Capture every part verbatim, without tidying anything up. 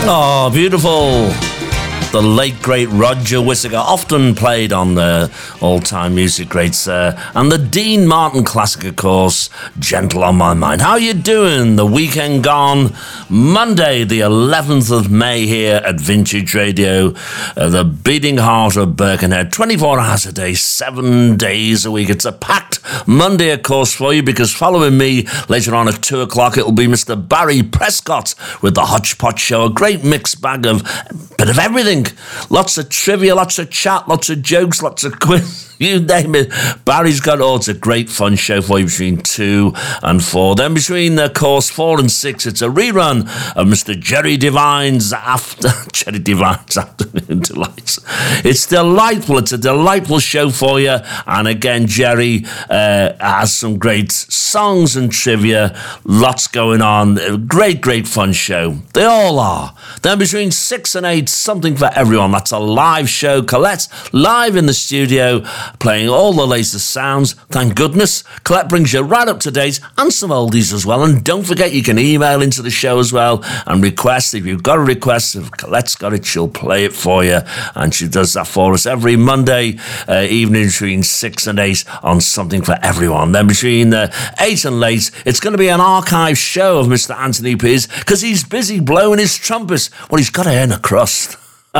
Oh, beautiful. The late, great Roger Whittaker, often played on the all-time music greats there. And the Dean Martin classic, of course, Gentle on My Mind. How you doing? The weekend gone. Monday, the eleventh of May here at Vintage Radio, uh, the beating heart of Birkenhead. twenty-four hours a day, seven days a week. It's a packed Monday, of course, for you, because following me later on at two o'clock, it'll be Mister Barry Prescott with the Hodgepodge Show. A great mixed bag of a bit of everything. Lots of trivia, lots of chat, lots of jokes, lots of quiz. You name it. Barry's got all. It's a great fun show for you between two and four. Then between the course four and six, it's a rerun of Mister Jerry Devine's after Jerry Devine's Afternoon Delights. It's delightful. It's a delightful show for you. And again, Jerry uh, has some great songs and trivia. Lots going on. A great, great fun show. They all are. Then between six and eight, something for everyone. That's a live show. Colette's live in the studio, playing all the latest sounds. Thank goodness. Colette brings you right up to date and some oldies as well. And don't forget, you can email into the show as well and request. If you've got a request, if Colette's got it, she'll play it for you. And she does that for us every Monday uh, evening between six and eight on Something for Everyone. Then between uh, eight and late, it's going to be an archive show of Mister Anthony Pears, because he's busy blowing his trumpet. Well, he's got to earn a crust.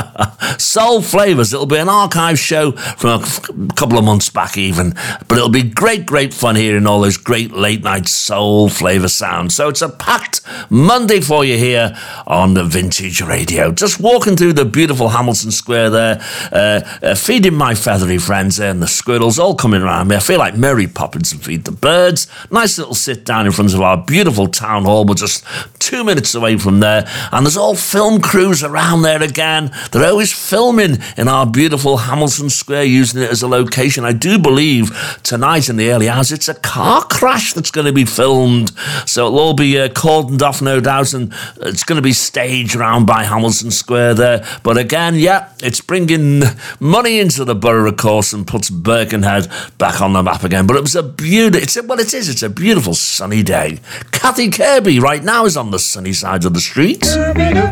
Soul Flavours. It'll be an archive show from a f- couple of months back even, but it'll be great, great fun hearing all those great late night soul flavour sounds. So it's a packed Monday for you here on the Vintage Radio. Just walking through the beautiful Hamilton Square there, uh, uh, feeding my feathery friends there, and the squirrels all coming around me. I feel like Mary Poppins and Feed the Birds. Nice little sit down in front of our beautiful town hall. We're just two minutes away from there, and there's all film crews around there again. They're always filming in our beautiful Hamilton Square, using it as a location. I do believe tonight in the early hours it's a car crash that's going to be filmed. So it'll all be uh, cordoned off, no doubt, and it's going to be staged around by Hamilton Square there. But again, yeah, it's bringing money into the borough, of course, and puts Birkenhead back on the map again. But it was a beautiful, it's a, well, it is, it's a beautiful sunny day. Kathy Kirby right now is on the sunny side of the street.